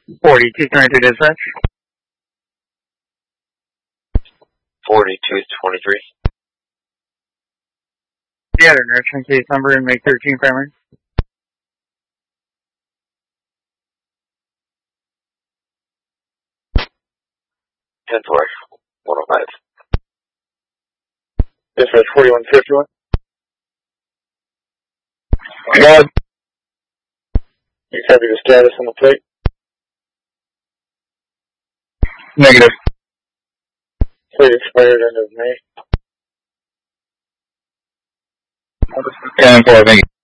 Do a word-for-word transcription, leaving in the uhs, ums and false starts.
forty-two twenty-three dispatch. forty-two twenty-three. Yeah, nurse case number and make thirteen primary. ten four, one oh five. Dispatch forty-one fifty-one. God. You copy the status on the plate? Negative. Plate expired end of May. ten four, thank you.